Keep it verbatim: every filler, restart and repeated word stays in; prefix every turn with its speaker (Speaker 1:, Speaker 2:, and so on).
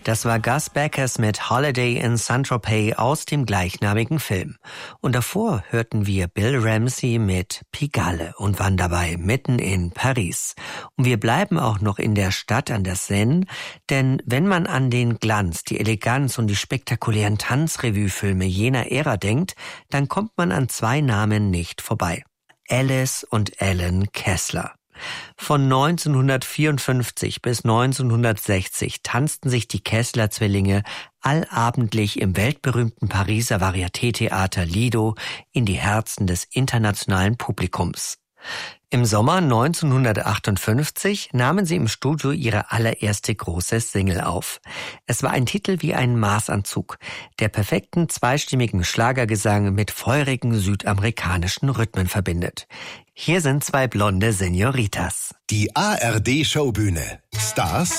Speaker 1: Das war Gus Beckers mit Holiday in Saint-Tropez aus dem gleichnamigen Film. Und davor hörten wir Bill Ramsey mit Pigalle und waren dabei mitten in Paris. Und wir bleiben auch noch in der Stadt an der Seine, denn wenn man an den Glanz, die Eleganz und die spektakulären Tanzrevue-Filme jener Ära denkt, dann kommt man an zwei Namen nicht vorbei. Alice und Alan Kessler. Von neunzehnhundertvierundfünfzig bis neunzehnhundertsechzig tanzten sich die Kessler-Zwillinge allabendlich im weltberühmten Pariser Varieté-Theater Lido in die Herzen des internationalen Publikums. Im Sommer neunzehnhundertachtundfünfzig nahmen sie im Studio ihre allererste große Single auf. Es war ein Titel wie ein Maßanzug, der perfekten zweistimmigen Schlagergesang mit feurigen südamerikanischen Rhythmen verbindet. Hier sind zwei blonde Senoritas.
Speaker 2: Die A R D-Showbühne. Stars